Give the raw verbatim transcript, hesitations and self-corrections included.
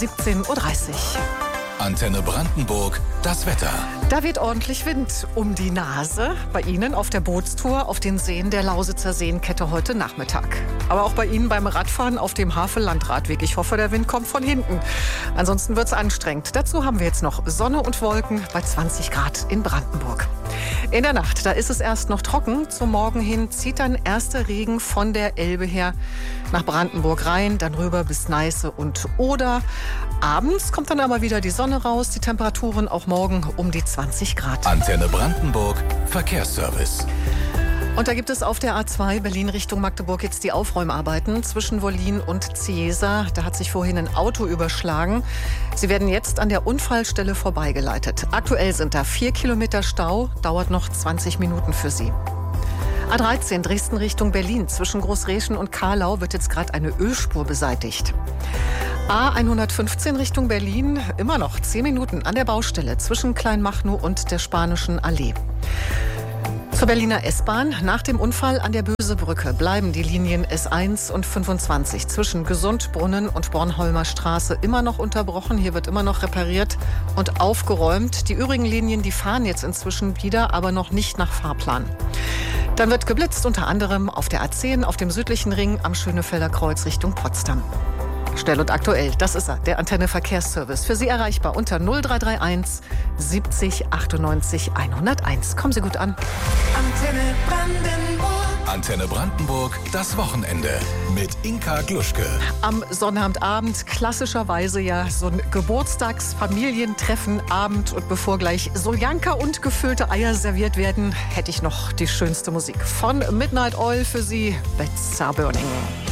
siebzehn Uhr dreißig. Antenne Brandenburg, das Wetter. Da weht ordentlich Wind um die Nase. Bei Ihnen auf der Bootstour auf den Seen der Lausitzer Seenkette heute Nachmittag. Aber auch bei Ihnen beim Radfahren auf dem Havel-Landradweg. Ich hoffe, der Wind kommt von hinten. Ansonsten wird es anstrengend. Dazu haben wir jetzt noch Sonne und Wolken bei zwanzig Grad in Brandenburg. In der Nacht, da ist es erst noch trocken. Zum Morgen hin zieht dann erster Regen von der Elbe her nach Brandenburg rein, dann rüber bis Neiße und Oder. Abends kommt dann aber wieder die Sonne raus. Die Temperaturen auch morgen um die zwanzig Grad. Antenne Brandenburg, Verkehrsservice. Und da gibt es auf der A zwei Berlin Richtung Magdeburg jetzt die Aufräumarbeiten zwischen Wollin und Ciesa. Da hat sich vorhin ein Auto überschlagen. Sie werden jetzt an der Unfallstelle vorbeigeleitet. Aktuell sind da vier Kilometer Stau, dauert noch zwanzig Minuten für Sie. A dreizehn Dresden Richtung Berlin. Zwischen Großreschen und Karlau wird jetzt gerade eine Ölspur beseitigt. A hundertfünfzehn Richtung Berlin, immer noch zehn Minuten an der Baustelle zwischen Kleinmachnow und der Spanischen Allee. Zur Berliner S-Bahn. Nach dem Unfall an der Bösebrücke bleiben die Linien S eins und fünfundzwanzig zwischen Gesundbrunnen und Bornholmer Straße immer noch unterbrochen. Hier wird immer noch repariert und aufgeräumt. Die übrigen Linien, die fahren jetzt inzwischen wieder, aber noch nicht nach Fahrplan. Dann wird geblitzt, unter anderem auf der A zehn, auf dem südlichen Ring am Schönefelder Kreuz Richtung Potsdam. Schnell und aktuell, das ist er, der Antenne Verkehrsservice. Für Sie erreichbar unter null drei drei eins siebzig achtundneunzig hunderteins. Kommen Sie gut an. Antenne Brandenburg. Antenne Brandenburg, das Wochenende mit Inka Gluschke. Am Sonnabendabend klassischerweise ja so ein Geburtstagsfamilientreffen Abend. Und bevor gleich Soljanka und gefüllte Eier serviert werden, hätte ich noch die schönste Musik von Midnight Oil für Sie, Beds Are Burning.